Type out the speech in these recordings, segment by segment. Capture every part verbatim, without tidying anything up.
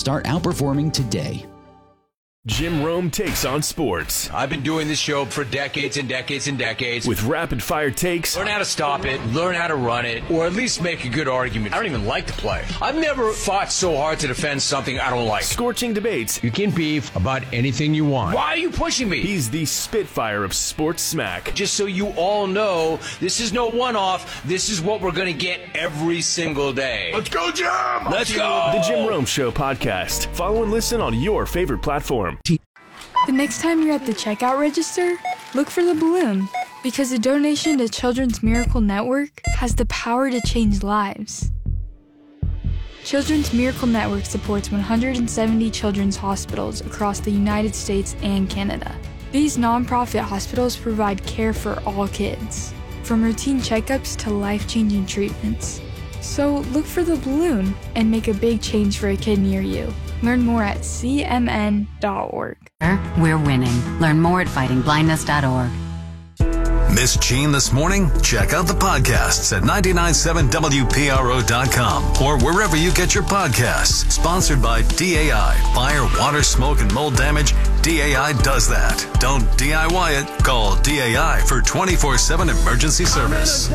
Start outperforming today. Jim Rome takes on sports. I've been doing this show for decades and decades and decades. With rapid-fire takes. Learn how to stop it, learn how to run it, or at least make a good argument. I don't even like the play. I've never fought so hard to defend something I don't like. Scorching debates. You can beef about anything you want. Why are you pushing me? He's the Spitfire of sports smack. Just so you all know, this is no one-off. This is what we're going to get every single day. Let's go, Jim! Let's go! The Jim Rome Show podcast. Follow and listen on your favorite platform. The next time you're at the checkout register, look for the balloon, because a donation to Children's Miracle Network has the power to change lives. Children's Miracle Network supports one hundred seventy children's hospitals across the United States and Canada. These nonprofit hospitals provide care for all kids, from routine checkups to life-changing treatments. So look for the balloon and make a big change for a kid near you. Learn more at C M N dot org. We're winning. Learn more at fighting blindness dot org. Miss Gene this morning? Check out the podcasts at nine nine seven W P R O dot com or wherever you get your podcasts. Sponsored by D A I. Fire, water, smoke, and mold damage. D A I does that. Don't D I Y it. Call D A I for twenty-four seven emergency service.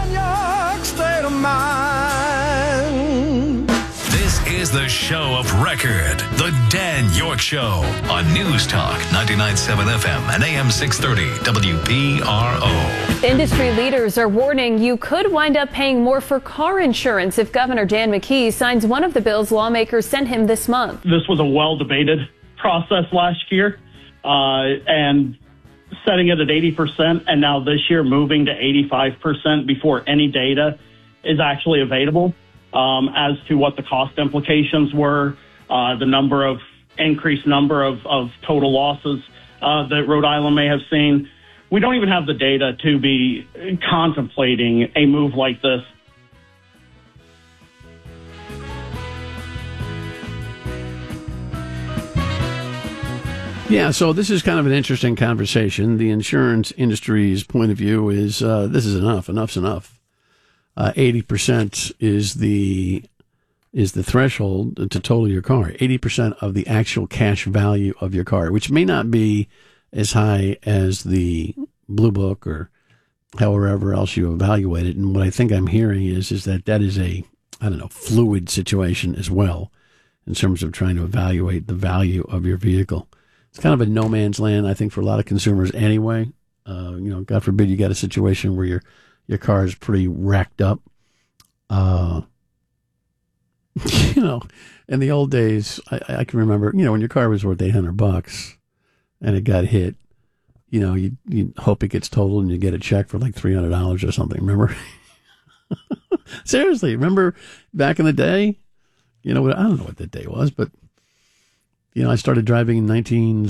This is the show of record, The Dan York Show, on News Talk ninety-nine point seven F M and A M six thirty W P R O. Industry leaders are warning you could wind up paying more for car insurance if Governor Dan McKee signs one of the bills lawmakers sent him this month. This was a well-debated process last year, uh, and setting it at eighty percent, and now this year moving to eighty-five percent before any data is actually available. Um, as to what the cost implications were, uh, the number of increased number of, of total losses uh, that Rhode Island may have seen. We don't even have the data to be contemplating a move like this. Yeah, so this is kind of an interesting conversation. The insurance industry's point of view is uh, this is enough. Enough's enough. Uh, eighty percent is the is the threshold to total your car. eighty percent of the actual cash value of your car, which may not be as high as the Blue Book or however else you evaluate it. And what I think I'm hearing is is that that is a, I don't know, fluid situation as well in terms of trying to evaluate the value of your vehicle. It's kind of a no man's land, I think, for a lot of consumers anyway. Uh, you know, God forbid you got a situation where you're Your car is pretty racked up. Uh, you know, in the old days, I, I can remember, you know, when your car was worth eight hundred bucks and it got hit, you know, you you hope it gets totaled and you get a check for like three hundred dollars or something. Remember? Seriously, remember back in the day? You know, I don't know what that day was, but, you know, I started driving in nineteen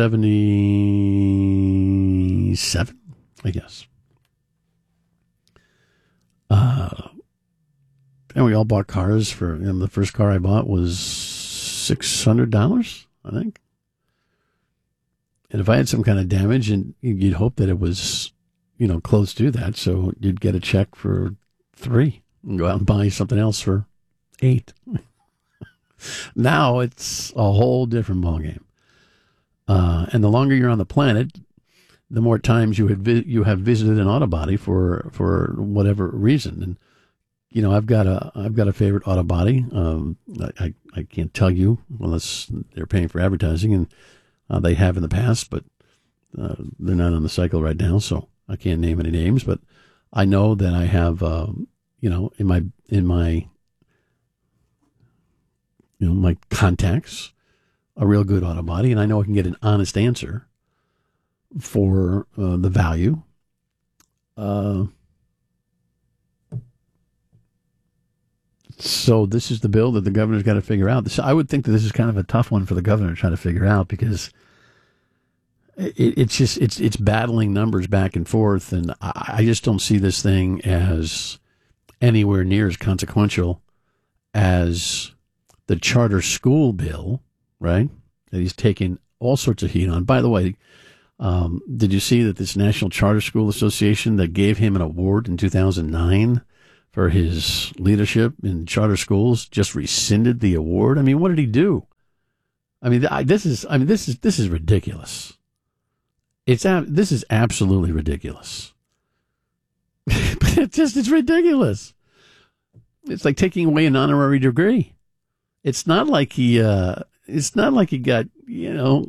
seventy-seven, I guess. Uh, and we all bought cars for, you know, the first car I bought was six hundred dollars, I think. And if I had some kind of damage, and you'd hope that it was, you know, close to that, so you'd get a check for three and go out and buy something else for eight. Now it's a whole different ballgame. Uh, and the longer you're on the planet, the more times you had vi- you have visited an auto body for for whatever reason. And you know, I've got a I've got a favorite auto body. Um, I I can't tell you unless they're paying for advertising, and uh, they have in the past, but uh, they're not on the cycle right now, so I can't name any names. But I know that I have uh, you know in my in my you know my contacts a real good auto body, and I know I can get an honest answer for uh, the value. Uh, so this is the bill that the governor's got to figure out. This, I would think that this is kind of a tough one for the governor to try to figure out, because it, it's just it's it's battling numbers back and forth, and I, I just don't see this thing as anywhere near as consequential as the charter school bill, right? That he's taking all sorts of heat on. By the way, Um, did you see that this National Charter School Association that gave him an award in two thousand nine for his leadership in charter schools just rescinded the award? I mean, what did he do? I mean, I, this is I mean this is this is ridiculous. It's this is absolutely ridiculous. But it's just it's ridiculous. It's like taking away an honorary degree. It's not like he uh, it's not like he got, you know,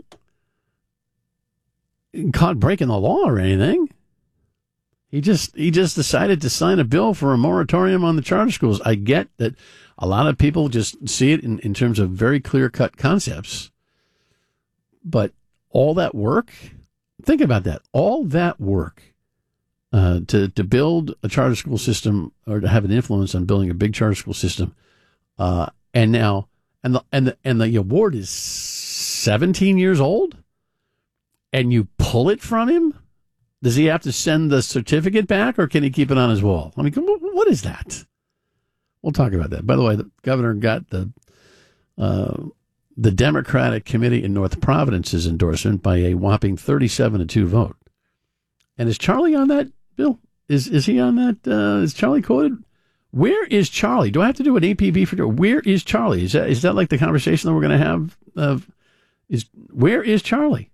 caught breaking the law or anything. He just he just decided to sign a bill for a moratorium on the charter schools. I get that a lot of people just see it in, in terms of very clear-cut concepts. But all that work, think about that, all that work uh, to, to build a charter school system or to have an influence on building a big charter school system, uh, and now, and the, and the, and the award is seventeen years old, and you pull it from him? Does he have to send the certificate back, or can he keep it on his wall? I mean, what is that? We'll talk about that. By the way, the governor got the uh, the Democratic committee in North Providence's endorsement by a whopping thirty-seven to two vote. And is Charlie on that, Bill? Is is he on that? Uh, is Charlie quoted? Where is Charlie? Do I have to do an A P B for? Where is Charlie? Is that is that like the conversation that we're going to have? Of is where is Charlie?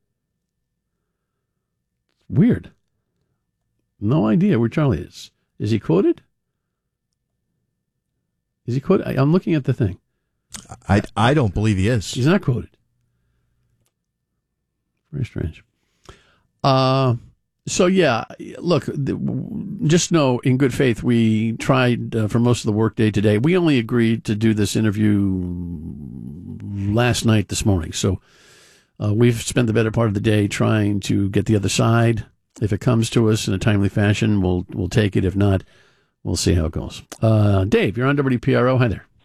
Weird. No idea where Charlie is. Is he quoted? Is he quoted? I, I'm looking at the thing. I, I don't believe he is. He's not quoted. Very strange. Uh, so, yeah, look, just know, in good faith, we tried uh, for most of the workday today. We only agreed to do this interview last night, this morning. So uh, we've spent the better part of the day trying to get the other side. If it comes to us in a timely fashion, we'll we'll take it. If not, we'll see how it goes. Uh, Dave, you're on W P R O. Hi there.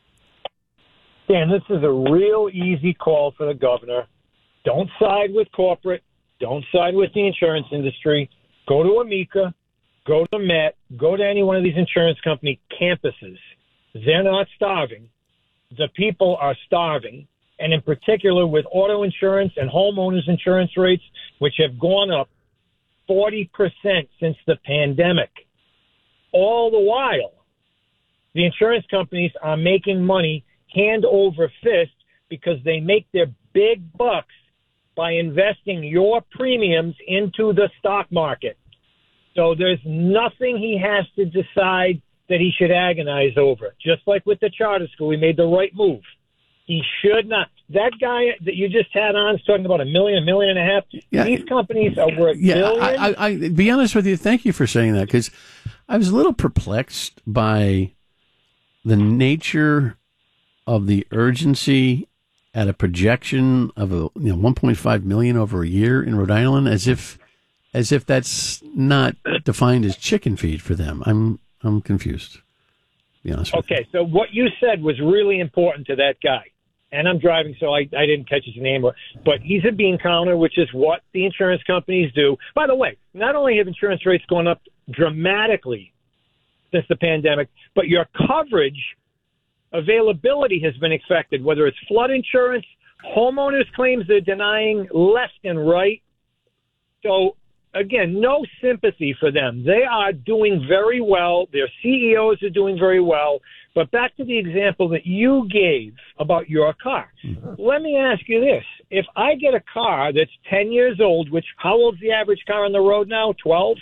Dan, this is a real easy call for the governor. Don't side with corporate. Don't side with the insurance industry. Go to Amica. Go to Met. Go to any one of these insurance company campuses. They're not starving. The people are starving. And in particular with auto insurance and homeowners insurance rates, which have gone up forty percent since the pandemic. All the while, the insurance companies are making money hand over fist because they make their big bucks by investing your premiums into the stock market. So there's nothing he has to decide that he should agonize over. Just like with the charter school, he made the right move. He should not. That guy that you just had on is talking about a million, a million and a half. Yeah. These companies are worth yeah, billions. I, I, I, be honest with you, thank you for saying that, because I was a little perplexed by the nature of the urgency at a projection of a, you know, one point five million over a year in Rhode Island, as if as if that's not defined as chicken feed for them. I'm I'm confused. To be honest with okay, you. So what you said was really important to that guy. And I'm driving, so I, I didn't catch his name. But he's a bean counter, which is what the insurance companies do. By the way, not only have insurance rates gone up dramatically since the pandemic, but your coverage availability has been affected, whether it's flood insurance, homeowners claims they're denying left and right. So, again, no sympathy for them. They are doing very well. Their C E Os are doing very well. But back to the example that you gave about your car. Mm-hmm. Let me ask you this. If I get a car that's ten years old, which how old's the average car on the road now? twelve?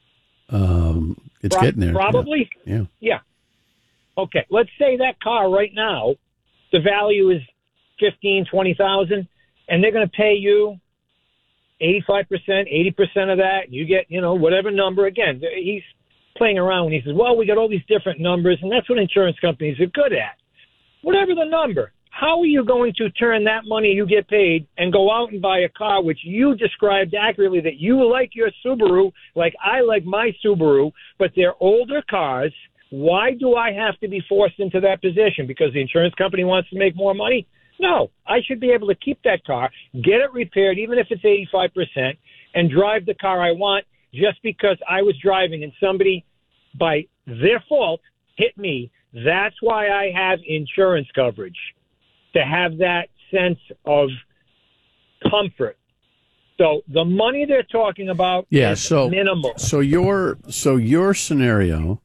Um, it's Pro- getting there. Probably? Yeah. yeah. Yeah. Okay. Let's say that car right now, the value is fifteen, twenty thousand, and they're going to pay you eighty-five percent, eighty percent of that. You get, you know, whatever number. Again, he's playing around when he says, well, we got all these different numbers, and that's what insurance companies are good at. Whatever the number, how are you going to turn that money you get paid and go out and buy a car which you described accurately that you like your Subaru, like I like my Subaru, but they're older cars? Why do I have to be forced into that position? Because the insurance company wants to make more money? No, I should be able to keep that car, get it repaired, even if it's eighty-five percent, and drive the car I want just because I was driving and somebody, by their fault, hit me. That's why I have insurance coverage, to have that sense of comfort. So the money they're talking about yeah, is so, minimal. So your, so your scenario,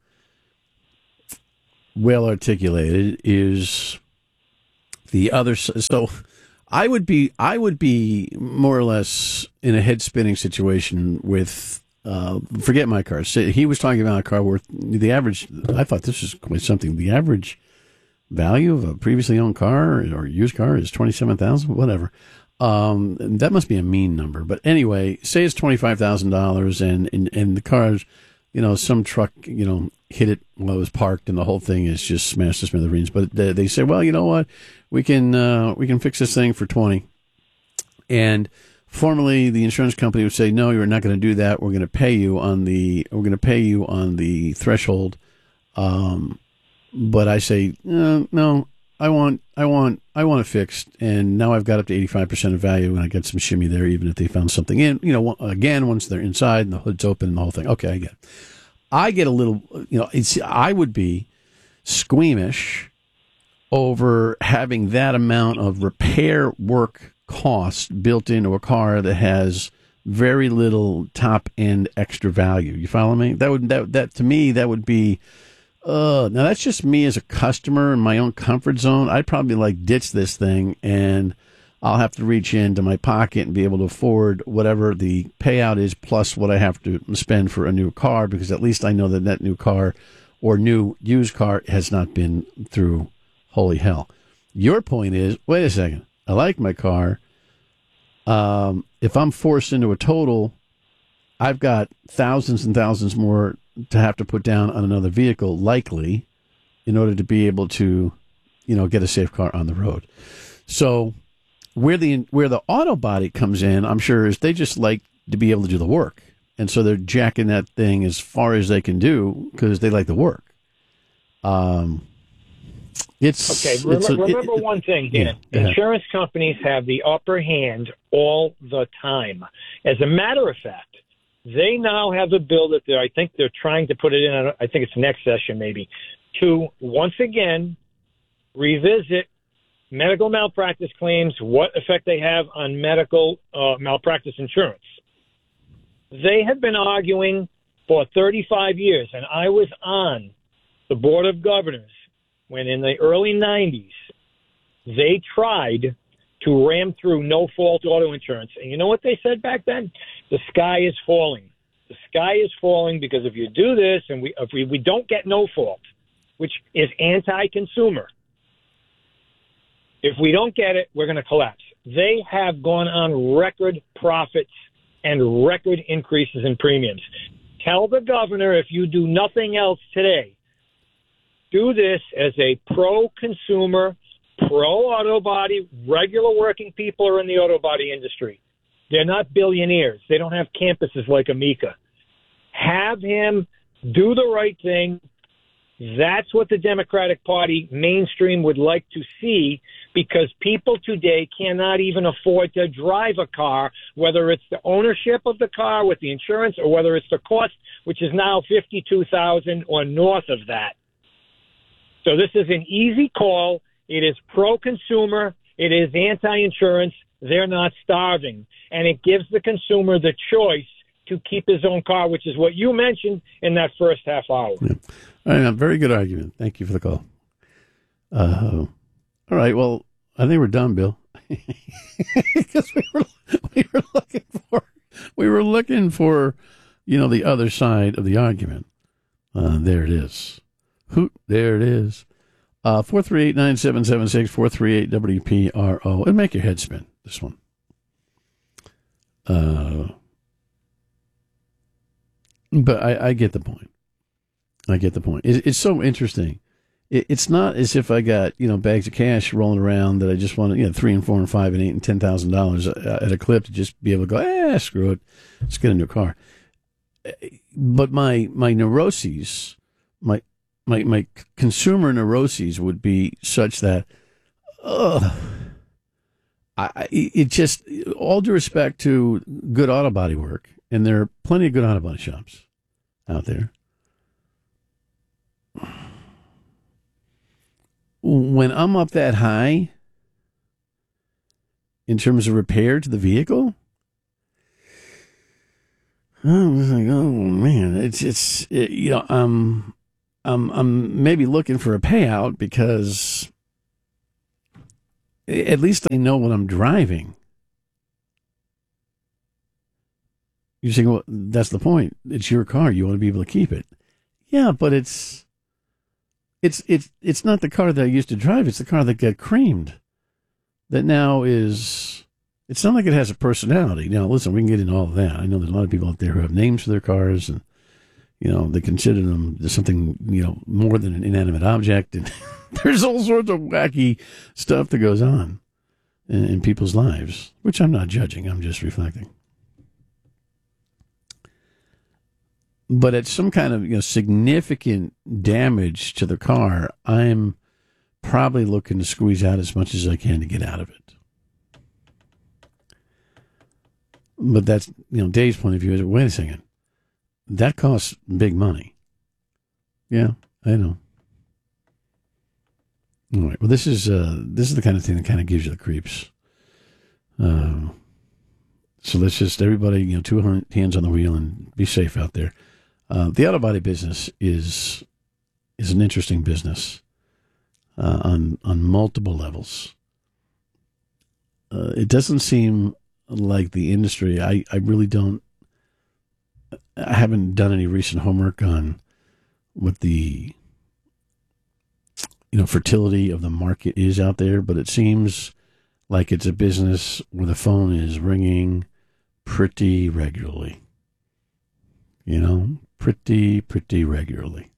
well articulated, is the other. So I would be I would be more or less in a head spinning situation with uh, forget my car. So he was talking about a car worth the average. I thought this was quite something. The average value of a previously owned car or used car is twenty seven thousand. Whatever. Um, that must be a mean number. But anyway, say it's twenty five thousand dollars, and and and the car's, you know, some truck, you know, hit it while it was parked, and the whole thing is just smashed to smithereens. But they, they say, well, you know what, we can uh, we can fix this thing for twenty. And formerly, the insurance company would say, no, you're not going to do that. We're going to pay you on the we're going to pay you on the threshold. Um, but I say, no, no, I want I want I want it fixed, and now I've got up to eighty-five percent of value, and I get some shimmy there, even if they found something in. You know, again, once they're inside and the hood's open and the whole thing. Okay, I get it. I get a little, you know, it's, I would be squeamish over having that amount of repair work cost built into a car that has very little top end extra value. You follow me? That would, that, that to me, that would be, uh, now that's just me as a customer in my own comfort zone. I'd probably like ditch this thing, and I'll have to reach into my pocket and be able to afford whatever the payout is plus what I have to spend for a new car, because at least I know that that new car or new used car has not been through holy hell. Your point is, wait a second, I like my car. Um, if I'm forced into a total, I've got thousands and thousands more to have to put down on another vehicle, likely, in order to be able to, you know, get a safe car on the road. So where the where the auto body comes in, I'm sure, is they just like to be able to do the work, and so they're jacking that thing as far as they can do because they like the work. Um, it's okay. It's remember a, remember it, one thing, Dan. Yeah, Insurance companies have the upper hand all the time. As a matter of fact, they now have a bill that they're, I think they're trying to put it in. I think it's next session, maybe, to once again revisit medical malpractice claims, what effect they have on medical uh, malpractice insurance. They have been arguing for thirty-five years, and I was on the Board of Governors when in the early nineties, they tried to ram through no-fault auto insurance. And you know what they said back then? The sky is falling. The sky is falling because if you do this and we, if we, we don't get no-fault, which is anti-consumer, if we don't get it, we're going to collapse. They have gone on record profits and record increases in premiums. Tell the governor, if you do nothing else today, do this as a pro-consumer, pro-auto body. Regular working people are in the auto body industry. They're not billionaires. They don't have campuses like Amica. Have him do the right thing. That's what the Democratic Party mainstream would like to see, because people today cannot even afford to drive a car, whether it's the ownership of the car with the insurance or whether it's the cost, which is now fifty-two thousand dollars or north of that. So this is an easy call. It is pro-consumer. It is anti-insurance. They're not starving. And it gives the consumer the choice to keep his own car, which is what you mentioned in that first half hour. Yeah. All right, very good argument. Thank you for the call. Uh, all right, well, I think we're done, Bill. Because we were, we were looking for we were looking for, you know, the other side of the argument. Uh, there it is. Hoot, there it is. Uh, four three eight, nine seven seven six, four three eight W P R O. It'll make your head spin, this one. Uh, but I, I get the point. I get the point. It, it's so interesting. It, it's not as if I got, you know, bags of cash rolling around that I just want to, you know, three and four and five and eight and ten thousand dollars at a clip to just be able to go, eh, screw it, let's get a new car. But my my neuroses, my my my consumer neuroses would be such that, ugh, I it just, all due respect to good auto body work, and there are plenty of good auto body shops out there. When I'm up that high in terms of repair to the vehicle, I was like, oh man, it's it's it, you know, I'm I'm I'm maybe looking for a payout because At least I know what I'm driving. You say, well, that's the point. It's your car. You want to be able to keep it. Yeah, but it's it's it's it's not the car that I used to drive. It's the car that got creamed. That now is. It's not like it has a personality. Now, listen, we can get into all of that. I know there's a lot of people out there who have names for their cars, and you know they consider them something you know more than an inanimate object, and there's all sorts of wacky stuff that goes on in, in people's lives, which I'm not judging. I'm just reflecting. But at some kind of you know significant damage to the car, I'm probably looking to squeeze out as much as I can to get out of it. But that's, you know, Dave's point of view is, wait a second, that costs big money. Yeah, I know. All right, well, this is uh, this is the kind of thing that kind of gives you the creeps. Uh, so let's just, everybody, you know, two hands on the wheel and be safe out there. Uh, the auto body business is is an interesting business uh, on on multiple levels. Uh, it doesn't seem like the industry. I, I really don't. I haven't done any recent homework on what the you know fertility of the market is out there, but it seems like it's a business where the phone is ringing pretty regularly. You know, pretty, pretty regularly.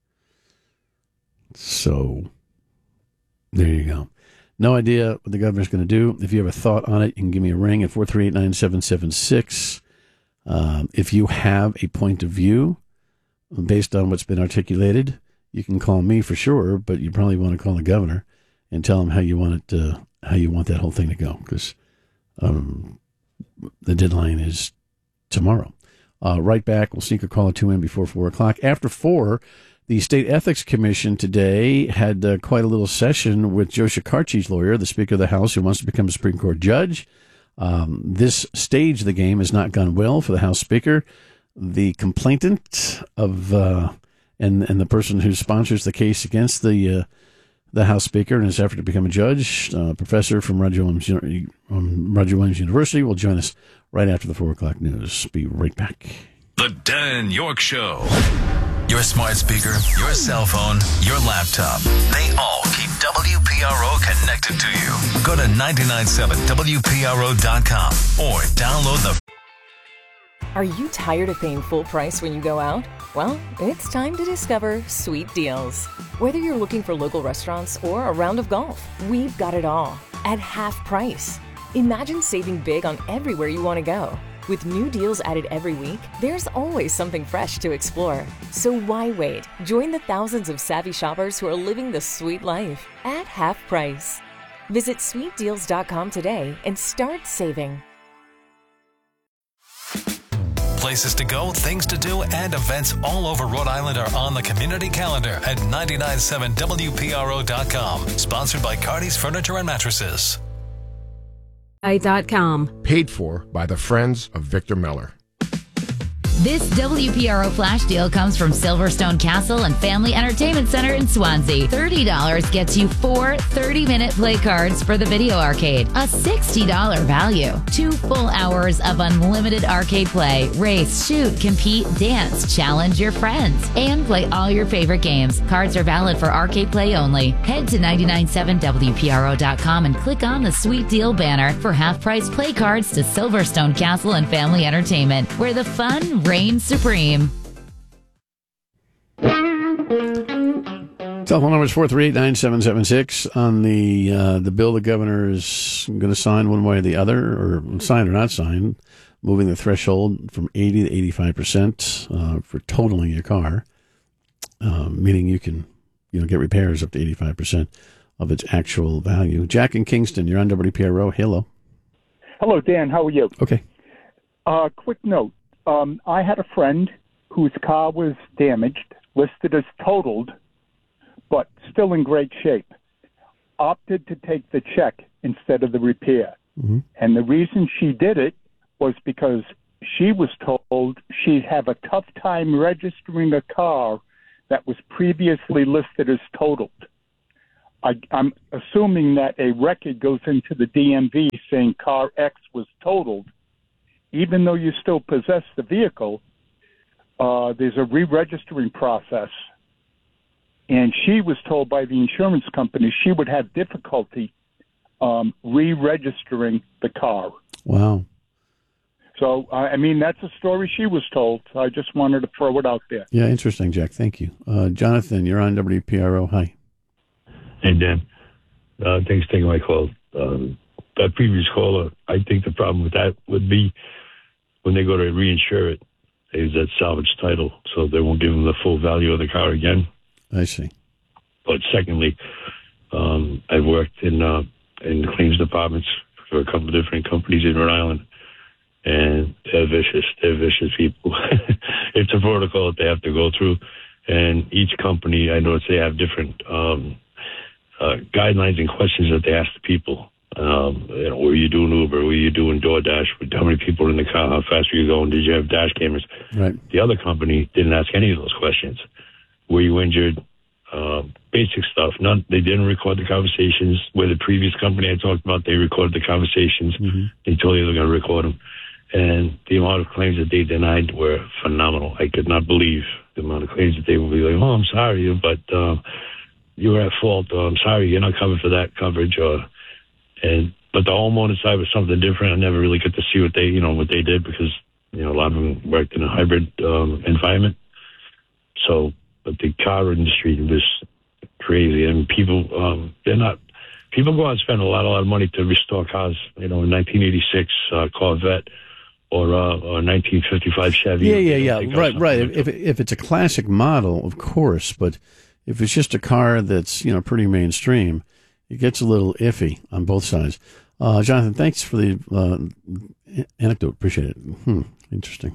So, there you go. No idea what the governor's going to do. If you have a thought on it, you can give me a ring at four three eight, nine seven seven six. Um, if you have a point of view based on what's been articulated, you can call me for sure, but you probably want to call the governor and tell him how you want it to, how you want that whole thing to go, because um, the deadline is tomorrow. Uh, right back. We'll sneak a call or two in before four o'clock. After four, the State Ethics Commission today had uh, quite a little session with Joe Shekarchi's lawyer, the Speaker of the House, who wants to become a Supreme Court judge. Um, this stage of the game has not gone well for the House Speaker. The complainant of uh, and and the person who sponsors the case against the uh, the House Speaker in his effort to become a judge, uh, professor from Roger Williams, um, Roger Williams University, will join us right after the four o'clock news. Be right back. The Dan York Show. Your smart speaker, your cell phone, your laptop. They all keep W P R O connected to you. Go to nine nine seven W P R O dot com or download the... Are you tired of paying full price when you go out? Well, it's time to discover Sweet Deals. Whether you're looking for local restaurants or a round of golf, we've got it all at half price. Imagine saving big on everywhere you want to go. With new deals added every week, there's always something fresh to explore. So why wait? Join the thousands of savvy shoppers who are living the sweet life at half price. Visit sweet deals dot com today and start saving. Places to go, things to do, and events all over Rhode Island are on the community calendar at nine nine seven W P R O dot com. Sponsored by Cardi's Furniture and Mattresses. dot com. Paid for by the Friends of Victor Miller. This W P R O flash deal comes from Silverstone Castle and Family Entertainment Center in Swansea. thirty dollars gets you four thirty-minute play cards for the video arcade. A sixty dollars value. Two full hours of unlimited arcade play. Race, shoot, compete, dance, challenge your friends, and play all your favorite games. Cards are valid for arcade play only. Head to nine nine seven W P R O dot com and click on the Sweet Deal banner for half-price play cards to Silverstone Castle and Family Entertainment, where the fun reigns supreme. Telephone number is four three eight, nine seven seven six. On the uh, the bill the governor is going to sign one way or the other, or sign or not sign, moving the threshold from eighty to eighty-five percent uh, for totaling your car, uh, meaning you can you know get repairs up to eighty-five percent of its actual value. Jack in Kingston, you're on W P R O. Hello. Hello, Dan. How are you? Okay. Uh, quick note. Um, I had a friend whose car was damaged, listed as totaled, but still in great shape, opted to take the check instead of the repair. Mm-hmm. And the reason she did it was because she was told she'd have a tough time registering a car that was previously listed as totaled. I, I'm assuming that a record goes into the D M V saying car X was totaled. Even though you still possess the vehicle, uh, there's a re-registering process. And she was told by the insurance company she would have difficulty um, re-registering the car. Wow. So, uh, I mean, that's a story she was told. So I just wanted to throw it out there. Yeah, interesting, Jack. Thank you. Uh, Jonathan, you're on W P R O. Hi. Hey, Dan. Uh, thanks for taking my call. Um, that previous caller, I think the problem with that would be when they go to reinsure it, is that salvage title, so they won't give them the full value of the car again. I see. But secondly, um, I've worked in uh, in claims departments for a couple of different companies in Rhode Island, and they're vicious. They're vicious people. It's a protocol that they have to go through, and each company, I notice they have different um, uh, guidelines and questions that they ask the people. Um, you know, were you doing Uber? Were you doing DoorDash? How many people were in the car? How fast were you going? Did you have dash cameras? Right. The other company didn't ask any of those questions. Were you injured? Uh, basic stuff. None. They didn't record the conversations. Where the previous company I talked about, they recorded the conversations. Mm-hmm. They told you they were going to record them. And the amount of claims that they denied were phenomenal. I could not believe the amount of claims that they would be like, oh, I'm sorry, but uh, you were at fault. Or, I'm sorry, you're not covered for that coverage. Or, and But the homeowner side was something different. I never really got to see what they, you know, what they did because, you know, a lot of them worked in a hybrid um, environment. So, but the car industry was crazy. And people, um, they're not, people go out and spend a lot, a lot of money to restore cars. You know, a nineteen eighty-six uh, Corvette or, uh, or a nineteen fifty-five Chevy. Yeah, yeah, yeah. Right, right. If, if it's a classic model, of course. But if it's just a car that's, you know, pretty mainstream, it gets a little iffy on both sides. Uh, Jonathan, thanks for the uh, anecdote. Appreciate it. Hmm. Interesting.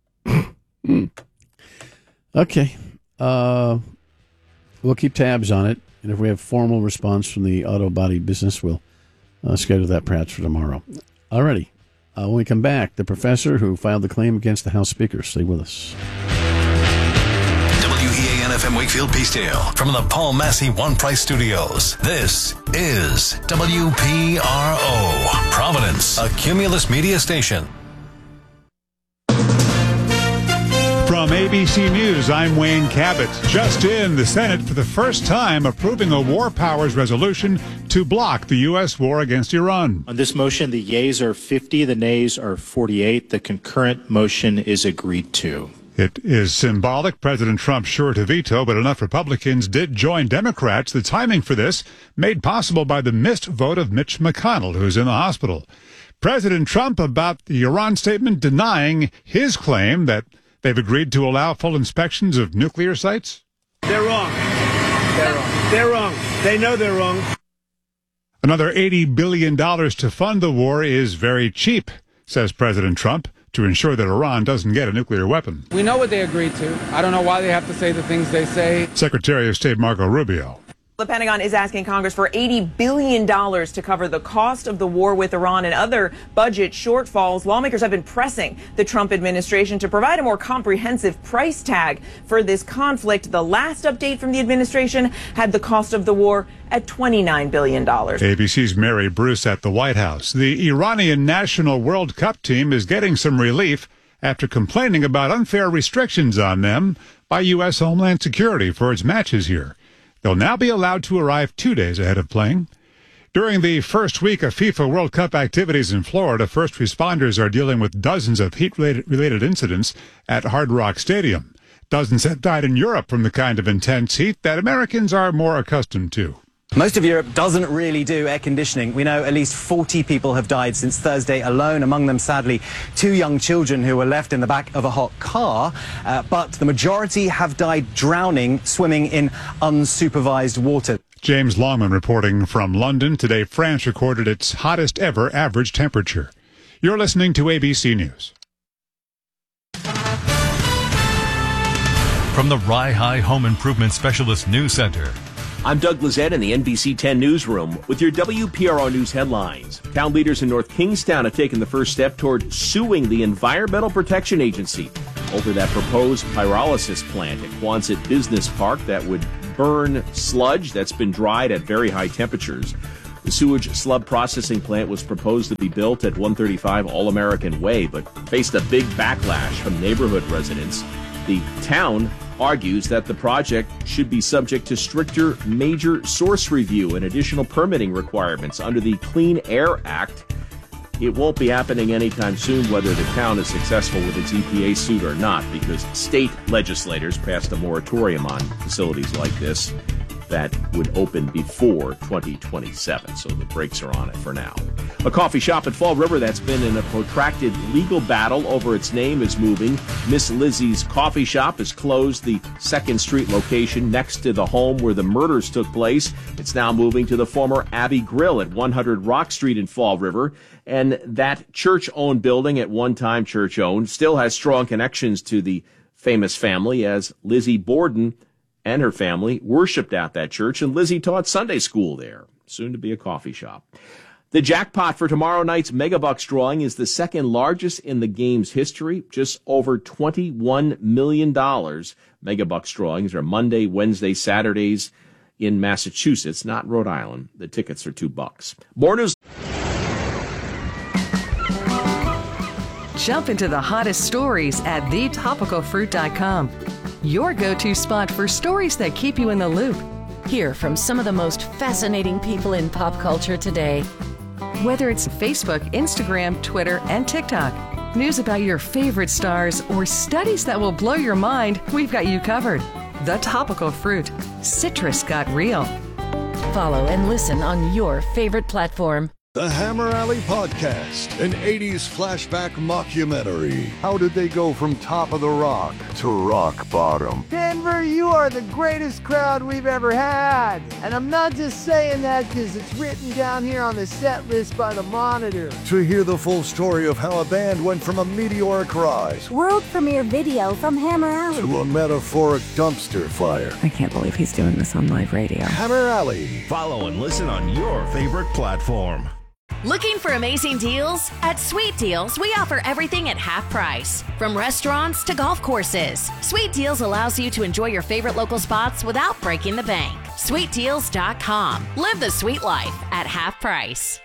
Okay. Uh, we'll keep tabs on it. And if we have formal response from the auto body business, we'll uh, schedule that perhaps for tomorrow. Alrighty. Uh, when we come back, the professor who filed the claim against the House Speaker. Stay with us. W E A N F M Wakefield Peacedale from the Paul Massey One Price Studios. This is W P R O, Providence, a Cumulus media station. From A B C News, I'm Wayne Cabot. Just in, the Senate for the first time approving a war powers resolution to block the U S war against Iran. On this motion, the yeas are fifty, the nays are forty-eight. The concurrent motion is agreed to. It is symbolic. President Trump sure to veto, but enough Republicans did join Democrats. The timing for this made possible by the missed vote of Mitch McConnell, who's in the hospital. President Trump about the Iran statement denying his claim that they've agreed to allow full inspections of nuclear sites. They're wrong. They're wrong. They're wrong. They know they're wrong. Another eighty billion dollars to fund the war is very cheap, says President Trump, to ensure that Iran doesn't get a nuclear weapon. We know what they agreed to. I don't know why they have to say the things they say. Secretary of State Marco Rubio. The Pentagon is asking Congress for eighty billion dollars to cover the cost of the war with Iran and other budget shortfalls. Lawmakers have been pressing the Trump administration to provide a more comprehensive price tag for this conflict. The last update from the administration had the cost of the war at twenty-nine billion dollars. A B C's Mary Bruce at the White House. The Iranian national World Cup team is getting some relief after complaining about unfair restrictions on them by U S. Homeland Security for its matches here. They'll now be allowed to arrive two days ahead of playing. During the first week of FIFA World Cup activities in Florida, first responders are dealing with dozens of heat-related incidents at Hard Rock Stadium. Dozens have died in Europe from the kind of intense heat that Americans are more accustomed to. Most of Europe doesn't really do air conditioning. We know at least forty people have died since Thursday alone, among them, sadly, two young children who were left in the back of a hot car. Uh, but the majority have died drowning, swimming in unsupervised water. James Longman reporting from London. Today, France recorded its hottest ever average temperature. You're listening to A B C News. From the Rye High Home Improvement Specialist News Center. I'm Doug Lizette in the N B C ten Newsroom with your W P R O News headlines. Town leaders in North Kingstown have taken the first step toward suing the Environmental Protection Agency. over that proposed pyrolysis plant at Quonset Business Park that would burn sludge that's been dried at very high temperatures. The sewage slub processing plant was proposed to be built at one thirty-five All-American Way, but faced a big backlash from neighborhood residents. The town argues that the project should be subject to stricter major source review and additional permitting requirements under the Clean Air Act. It won't be happening anytime soon, whether the town is successful with its E P A suit or not, because state legislators passed a moratorium on facilities like this that would open before twenty twenty-seven, so the brakes are on it for now. A coffee shop at Fall River that's been in a protracted legal battle over its name is moving. Miss Lizzie's Coffee Shop has closed the second Street location next to the home where the murders took place. It's now moving to the former Abbey Grill at one hundred Rock Street in Fall River. And that church-owned building, at one time church-owned, still has strong connections to the famous family, as Lizzie Borden and her family worshipped at that church, and Lizzie taught Sunday school there, soon to be a coffee shop. The jackpot for tomorrow night's Megabucks drawing is the second largest in the game's history, just over twenty-one million dollars. Megabucks drawings are Monday, Wednesday, Saturdays in Massachusetts, not Rhode Island. The tickets are two bucks. More news. Jump into the hottest stories at the topical fruit dot com. Your go-to spot for stories that keep you in the loop. Hear from some of the most fascinating people in pop culture today. Whether it's Facebook, Instagram, Twitter, and TikTok, news about your favorite stars, or studies that will blow your mind, we've got you covered. The Topical Fruit. Citrus got real. Follow and listen on your favorite platform. The Hammer Alley Podcast, an eighties flashback mockumentary. How did they go from top of the rock to rock bottom? Denver, you are the greatest crowd we've ever had. And I'm not just saying that because it's written down here on the set list by the Monitor. To hear the full story of how a band went from a meteoric rise, world premiere video from Hammer Alley, to a metaphoric dumpster fire. I can't believe he's doing this on live radio. Hammer Alley. Follow and listen on your favorite platform. Looking for amazing deals? At Sweet Deals, we offer everything at half price. From restaurants to golf courses, Sweet Deals allows you to enjoy your favorite local spots without breaking the bank. sweet deals dot com. Live the sweet life at half price.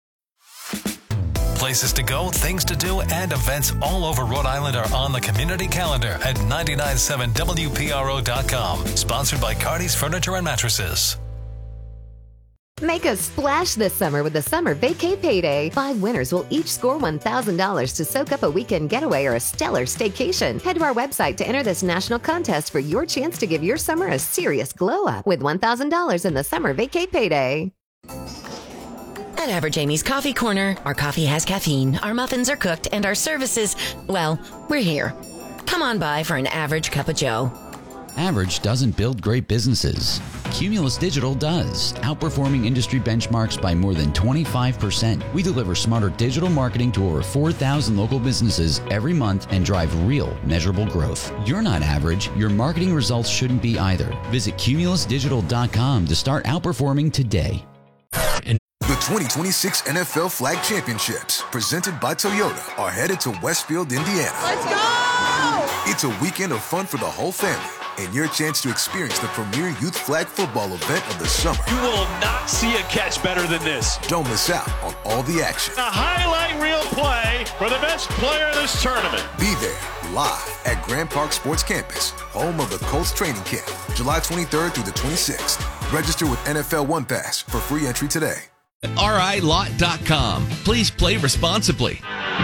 Places to go, things to do, and events all over Rhode Island are on the community calendar at nine nine seven W P R O dot com. Sponsored by Cardi's Furniture and Mattresses. Make a splash this summer with the Summer Vacay Payday. Five winners will each score one thousand dollars to soak up a weekend getaway or a stellar staycation. Head to our website to enter this national contest for your chance to give your summer a serious glow up with one thousand dollars in the Summer Vacay Payday. At Average Amy's Coffee Corner, our coffee has caffeine, our muffins are cooked, and our services, well, we're here. Come on by for an average cup of joe. Average doesn't build great businesses. Cumulus Digital does, outperforming industry benchmarks by more than twenty-five percent. We deliver smarter digital marketing to over four thousand local businesses every month and drive real, measurable growth. You're not average. Your marketing results shouldn't be either. Visit cumulus digital dot com to start outperforming today. The twenty twenty-six N F L Flag Championships, presented by Toyota, are headed to Westfield, Indiana. Let's go! It's a weekend of fun for the whole family, and your chance to experience the premier youth flag football event of the summer. You will not see a catch better than this. Don't miss out on all the action. A highlight reel play for the best player in this tournament. Be there live at Grand Park Sports Campus, home of the Colts training camp, July twenty-third through the twenty-sixth. Register with N F L One Pass for free entry today. R I lot dot com. Please play responsibly.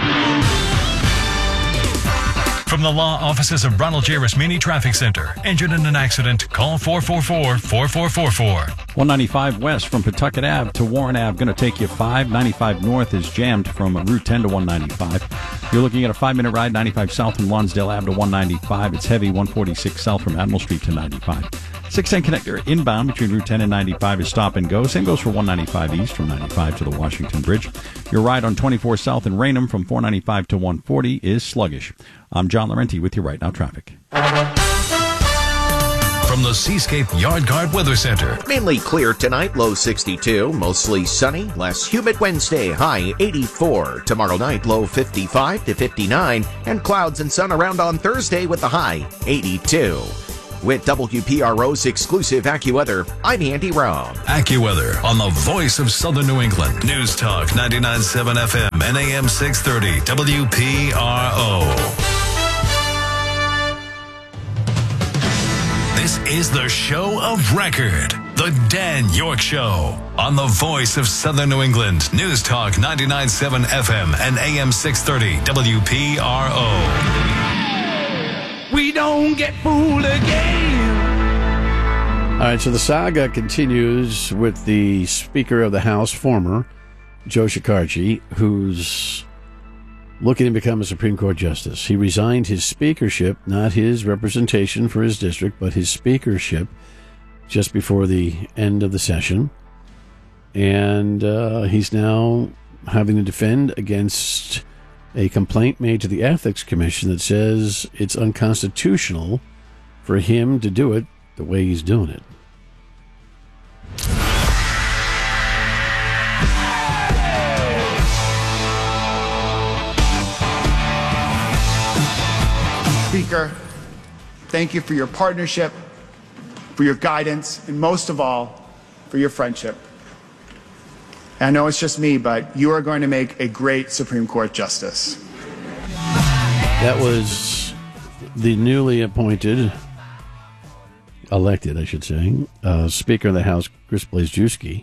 From the law offices of Ronald J. Rasmini Traffic Center. Injured in an accident? Call four four four, four four four four. one ninety-five west from Pawtucket Avenue to Warren Avenue. Going to take you five. ninety-five north is jammed from Route ten to one ninety-five. You're looking at a five-minute ride. ninety-five south from Lonsdale Avenue to one ninety-five. It's heavy. one forty-six south from Admiral Street to ninety-five. six ten connector inbound between Route ten and ninety-five is stop and go. Same goes for one ninety-five east from ninety-five to the Washington Bridge. Your ride on twenty-four south in Raynham from four ninety-five to one forty is sluggish. I'm John Laurenti with you right now traffic. From from the Seascape Yard Guard Weather Center. Mainly clear tonight, low sixty-two. Mostly sunny, less humid Wednesday, high eighty-four. Tomorrow night, low fifty-five to fifty-nine. And clouds and sun around on Thursday with the high eighty-two. With W P R O's exclusive AccuWeather, I'm Andy Rowe. AccuWeather on the voice of Southern New England. News Talk ninety-nine point seven F M and A M six thirty W P R O. This is the show of record, The Dan York Show, on the voice of Southern New England. News Talk ninety-nine point seven F M and A M six thirty W P R O. We don't get fooled again. All right, so the saga continues with the Speaker of the House, former Joe Shekarchi, who's looking to become a Supreme Court justice. He resigned his speakership, not his representation for his district, but his speakership just before the end of the session. And uh, he's now having to defend against a complaint made to the Ethics Commission that says it's unconstitutional for him to do it the way he's doing it. Speaker, thank you for your partnership, for your guidance, and most of all, for your friendship. And I know it's just me, but you are going to make a great Supreme Court justice. That was the newly appointed, elected, I should say, uh, Speaker of the House, Chris Blazejewski,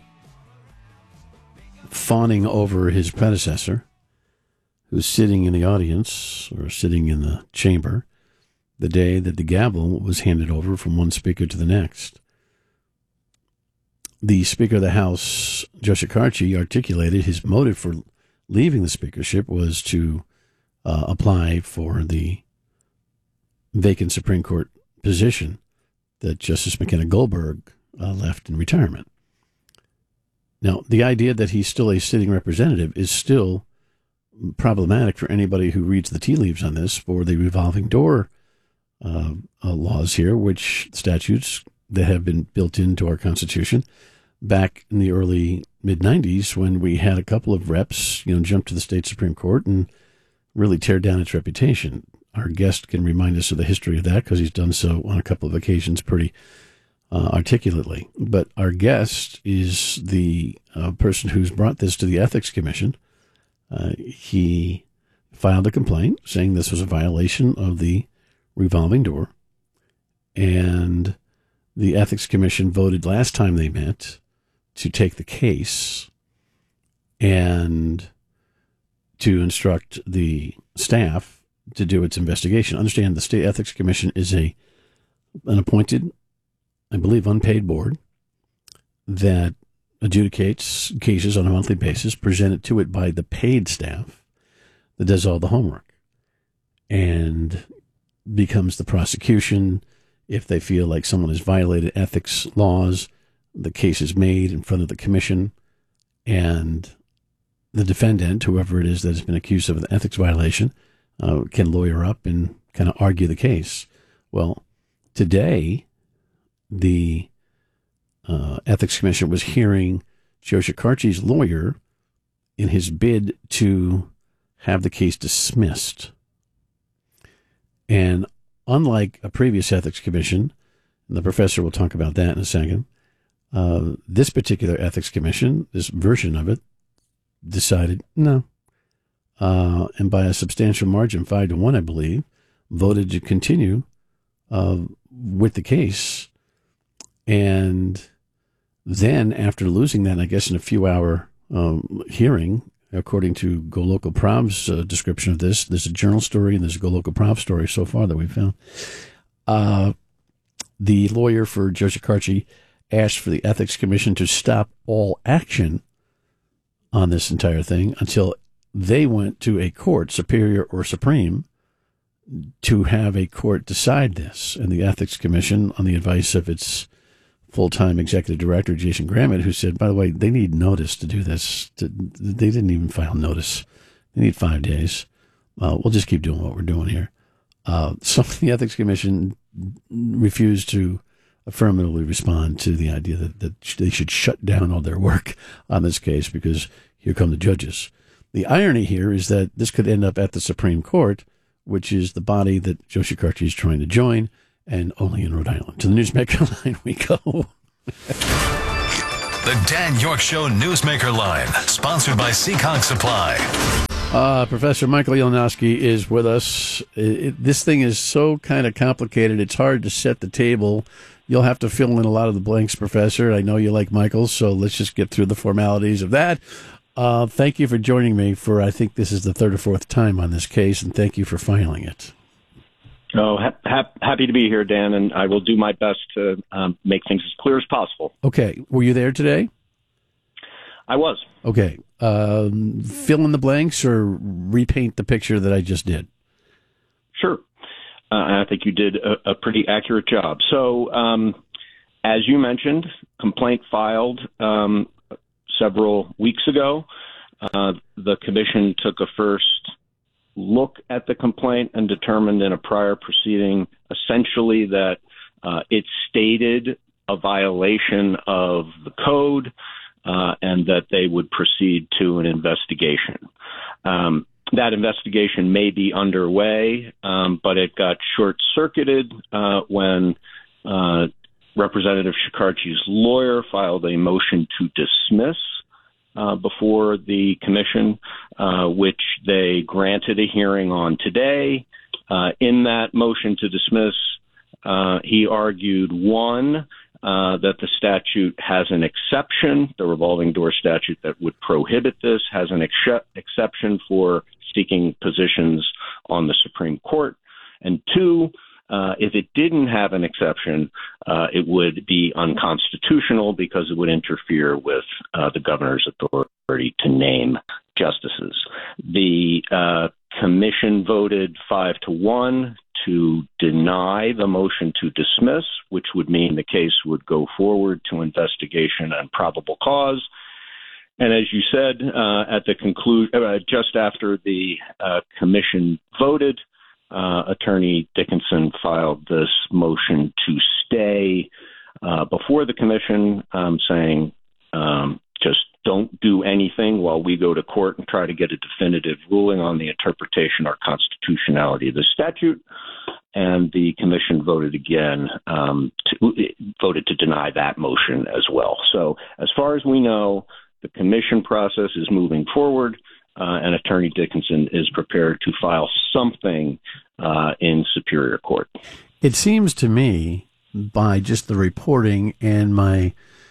fawning over his predecessor, who's sitting in the audience, or sitting in the chamber, the day that the gavel was handed over from one speaker to the next. The Speaker of the House, Joe Shekarchi, articulated his motive for leaving the speakership was to uh, apply for the vacant Supreme Court position that Justice McKenna Goldberg uh, left in retirement. Now, the idea that he's still a sitting representative is still problematic for anybody who reads the tea leaves on this for the revolving door uh, uh, laws here, which statutes that have been built into our Constitution back in the early mid nineties when we had a couple of reps, you know, jump to the state Supreme Court and really tear down its reputation. Our guest can remind us of the history of that because he's done so on a couple of occasions pretty uh, articulately. But our guest is the uh, person who's brought this to the Ethics Commission. Uh, he filed a complaint saying this was a violation of the revolving door, and the Ethics Commission voted last time they met to take the case and to instruct the staff to do its investigation. Understand the State Ethics Commission is a an appointed, I believe, unpaid board that adjudicates cases on a monthly basis, presented to it by the paid staff that does all the homework, and becomes the prosecution. If they feel like someone has violated ethics laws, the case is made in front of the commission, and the defendant, whoever it is that has been accused of an ethics violation, uh, can lawyer up and kind of argue the case. Well, today, the uh, Ethics Commission was hearing Joe Shekarchi's lawyer in his bid to have the case dismissed. And unlike a previous Ethics Commission, and the professor will talk about that in a second, uh, this particular Ethics Commission, this version of it, decided no. Uh, and by a substantial margin, five to one, I believe, voted to continue uh, with the case. And then, after losing that, I guess in a few-hour um, hearing, according to Go Local Prav's uh, description of this, there's a journal story and there's a Go Local Prav story so far that we've found. Uh, the lawyer for Joe Shekarchi asked for the Ethics Commission to stop all action on this entire thing until they went to a court, superior or supreme, to have a court decide this. And the Ethics Commission, on the advice of its full-time executive director, Jason Grammett, who said, by the way, they need notice to do this. To, they didn't even file notice. They need five days. Uh, we'll just keep doing what we're doing here. Uh, so the Ethics Commission refused to affirmatively respond to the idea that, that they should shut down all their work on this case because here come the judges. The irony here is that this could end up at the Supreme Court, which is the body that Joe Shekarchi is trying to join, and only in Rhode Island. To the Newsmaker line we go. The Dan York Show Newsmaker line, sponsored by Seekonk Supply. Uh, Professor Michael Yalanowski is with us. It, it, this thing is so kind of complicated, it's hard to set the table. You'll have to fill in a lot of the blanks, Professor. I know you like Michael, so let's just get through the formalities of that. Uh, thank you for joining me for, I think this is the third or fourth time on this case, and thank you for filing it. Oh, ha- ha- happy to be here, Dan, and I will do my best to um, make things as clear as possible. Okay. Were you there today? I was. Okay. Um, fill in the blanks or repaint the picture that I just did? Sure. Uh, I think you did a, a pretty accurate job. So, um, as you mentioned, complaint filed um, several weeks ago. Uh, the commission took a first look at the complaint and determined in a prior proceeding essentially that uh, it stated a violation of the code uh, and that they would proceed to an investigation. Um, that investigation may be underway, um, but it got short-circuited uh, when uh, Representative Shekarchi's lawyer filed a motion to dismiss Uh, before the commission, uh, which they granted a hearing on today. Uh, in that motion to dismiss, uh, he argued, one, uh, that the statute has an exception, the revolving door statute that would prohibit this has an ex- exception for seeking positions on the Supreme Court. And two, Uh, if it didn't have an exception, uh, it would be unconstitutional because it would interfere with uh, the governor's authority to name justices. The uh, commission voted five to one to deny the motion to dismiss, which would mean the case would go forward to investigation and probable cause. And as you said, uh, at the conclusion, uh, just after the uh, commission voted, Uh, Attorney Dickinson filed this motion to stay uh, before the commission, um, saying um, just don't do anything while we go to court and try to get a definitive ruling on the interpretation or constitutionality of the statute. And the commission voted again, um, to, voted to deny that motion as well. So as far as we know, the commission process is moving forward. Uh, and Attorney Dickinson is prepared to file something uh, in Superior Court. It seems to me, by just the reporting and my,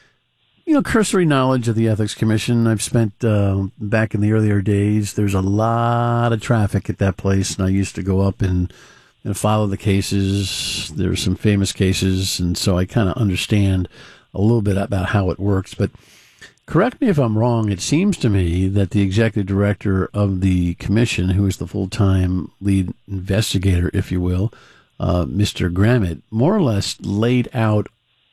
you know, cursory knowledge of the Ethics Commission, I've spent uh, back in the earlier days. There's a lot of traffic at that place, and I used to go up and, and follow the cases. There's some famous cases, and so I kind of understand a little bit about how it works, but. Correct me if I'm wrong, it seems to me that the executive director of the commission, who is the full-time lead investigator, if you will, uh, Mister Grammett, more or less laid out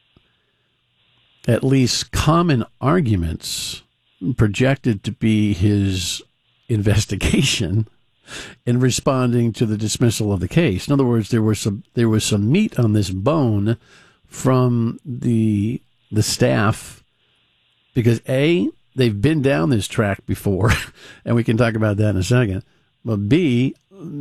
at least common arguments projected to be his investigation in responding to the dismissal of the case. In other words, there was some there was some meat on this bone from the the staff. Because, A, they've been down this track before, and we can talk about that in a second. But, B,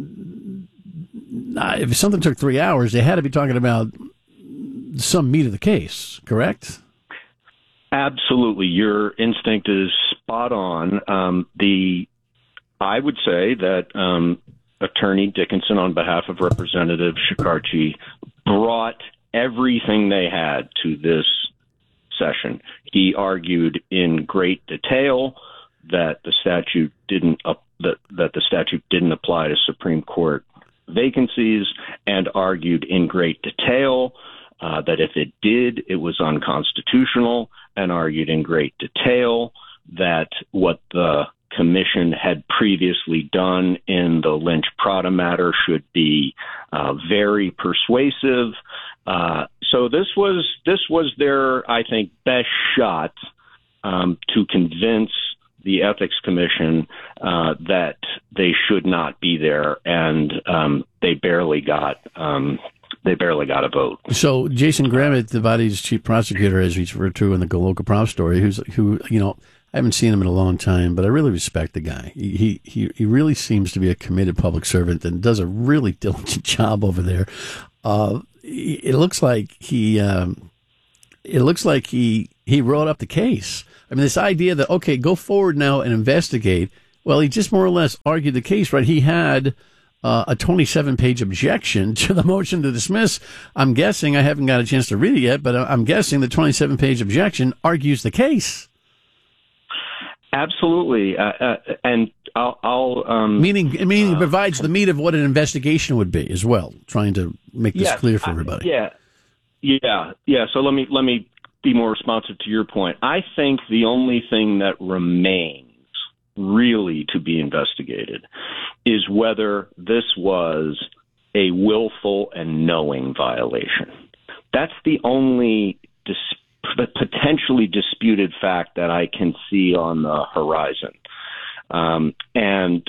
if something took three hours, they had to be talking about some meat of the case, correct? Absolutely. Your instinct is spot on. Um, the I would say that um, Attorney Dickinson, on behalf of Representative Shekarchi, brought everything they had to this session. He argued in great detail that the statute didn't uh, that that the statute didn't apply to Supreme Court vacancies, and argued in great detail uh, that if it did, it was unconstitutional, and argued in great detail that what the commission had previously done in the Lynch-Prada matter should be uh, very persuasive. Uh, so this was this was their, I think, best shot um, to convince the Ethics Commission uh, that they should not be there, and um, they barely got um, they barely got a vote. So Jason Grammett, the body's chief prosecutor, as he's referred to in the local prop story, who's who you know I haven't seen him in a long time, but I really respect the guy. He he he really seems to be a committed public servant and does a really diligent job over there. Uh, it looks like he um, it looks like he he wrote up the case. I mean, this idea that okay, go forward now and investigate. Well, he just more or less argued the case, right? He had uh, a twenty-seven page objection to the motion to dismiss. I'm guessing I haven't got a chance to read it yet, but I'm guessing the twenty-seven page objection argues the case. Absolutely, uh, uh, and I'll, I'll um, meaning meaning uh, it provides the meat of what an investigation would be as well. Trying to make this yes, clear for everybody. I, yeah, yeah, yeah. So let me let me be more responsive to your point. I think the only thing that remains really to be investigated is whether this was a willful and knowing violation. That's the only dis- potentially disputed fact that I can see on the horizon. Um, and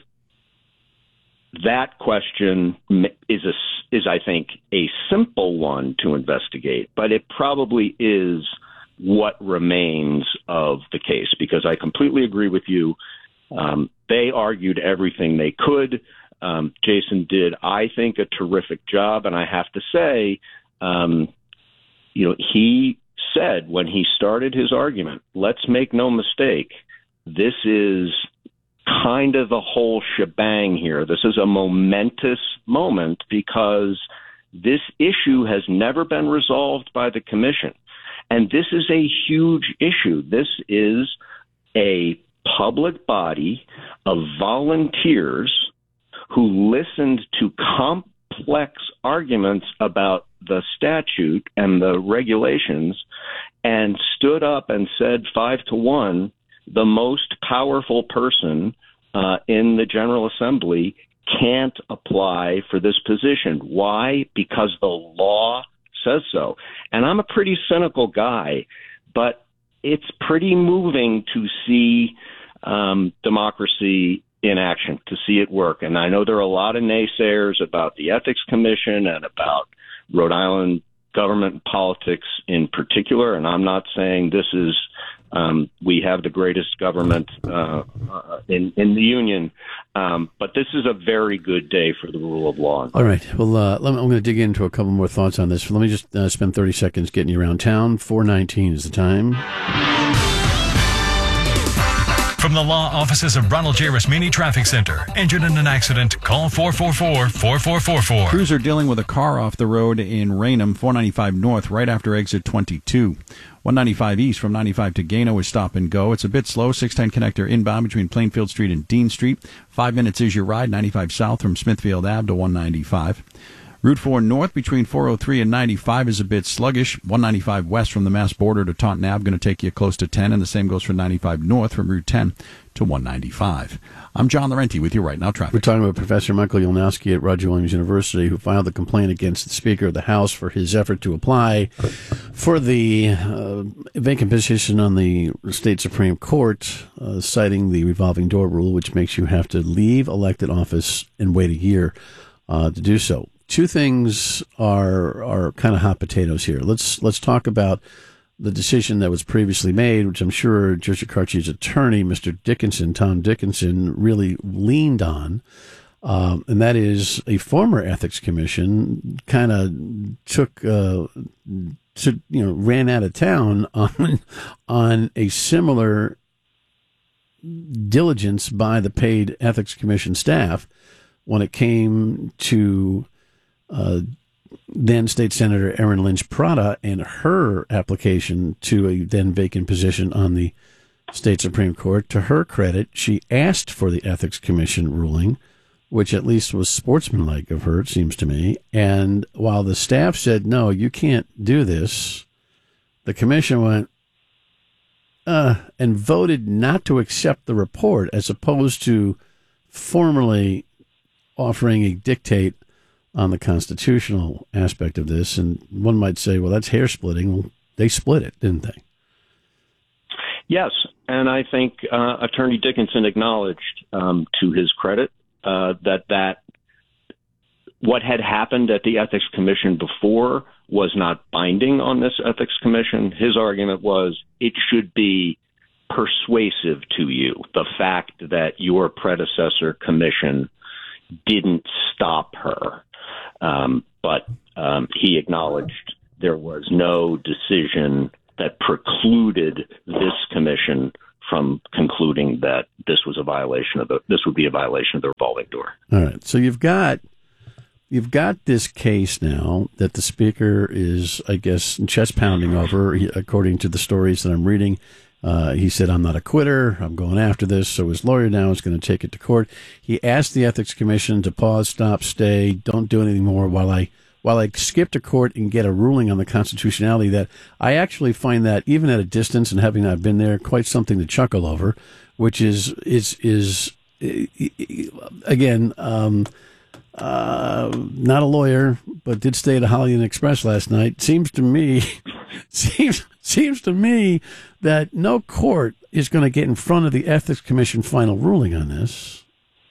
that question is, a, is, I think, a simple one to investigate, but it probably is what remains of the case, because I completely agree with you. Um, they argued everything they could. Um, Jason did, I think, a terrific job. And I have to say, um, you know, he said when he started his argument, let's make no mistake, this is kind of the whole shebang here. This is a momentous moment because this issue has never been resolved by the commission. And this is a huge issue. This is a public body of volunteers who listened to complex arguments about the statute and the regulations and stood up and said five to one, the most powerful person uh, in the General Assembly can't apply for this position. Why? Because the law says so. And I'm a pretty cynical guy, but it's pretty moving to see um, democracy in action, to see it work. And I know there are a lot of naysayers about the Ethics Commission and about Rhode Island government and politics in particular. And I'm not saying this is, um, we have the greatest government uh, uh, in, in the union, um, but this is a very good day for the rule of law. All right. Well, uh, let me, I'm going to dig into a couple more thoughts on this. Let me just uh, spend thirty seconds getting you around town. four nineteen is the time. From the law offices of Ronald J. Rasmini Traffic Center. Injured in an accident? Call four four four, four four four four. Crews are dealing with a car off the road in Raynham, four ninety-five north, right after exit twenty-two. one ninety-five east from ninety-five to Gano is stop and go. It's a bit slow. six ten connector inbound between Plainfield Street and Dean Street. Five minutes is your ride. ninety-five south from Smithfield Avenue to one ninety-five. Route four north between four oh three and ninety-five is a bit sluggish. one ninety-five west from the Mass border to Taunton Avenue going to take you close to ten, and the same goes for ninety-five north from Route ten to one ninety-five. I'm John Laurenti with you right now, traffic. We're talking about Professor Michael Yolnowski at Roger Williams University, who filed the complaint against the Speaker of the House for his effort to apply for the uh, vacant position on the state Supreme Court, uh, citing the revolving door rule, which makes you have to leave elected office and wait a year uh, to do so. Two things are are kind of hot potatoes here. Let's let's talk about the decision that was previously made, which I'm sure Joe Shekarchi's attorney, Mister Dickinson, Tom Dickinson, really leaned on, um, and that is a former ethics commission kind of took, uh, to, you know, ran out of town on on a similar diligence by the paid ethics commission staff when it came to Uh, then State Senator Erin Lynch Prata and her application to a then vacant position on the state Supreme Court. To her credit, she asked for the Ethics Commission ruling, which at least was sportsmanlike of her, it seems to me. And while the staff said, no, you can't do this, the commission went uh, and voted not to accept the report, as opposed to formally offering a dictate on the constitutional aspect of this. And one might say, well, that's hair splitting. Well, they split it, didn't they? Yes, and I think uh, Attorney Dickinson acknowledged, um, to his credit, uh, that that what had happened at the Ethics Commission before was not binding on this Ethics Commission. His argument was it should be persuasive to you, the fact that your predecessor commission didn't stop her. Um, but um, he acknowledged there was no decision that precluded this commission from concluding that this was a violation of the, this would be a violation of the revolving door. All right. So you've got, you've got this case now that the speaker is, I guess, chest pounding over, he, according to the stories that I'm reading. Uh, he said, I'm not a quitter. I'm going after this. So his lawyer now is going to take it to court. He asked the Ethics Commission to pause, stop, stay, don't do anything more while I while I skip to court and get a ruling on the constitutionality. That I actually find that, even at a distance and having not been there, quite something to chuckle over, which is, is, is again, um, uh, not a lawyer, but did stay at a Holiday Inn Express last night. Seems to me, seems, seems to me that no court is going to get in front of the Ethics Commission final ruling on this.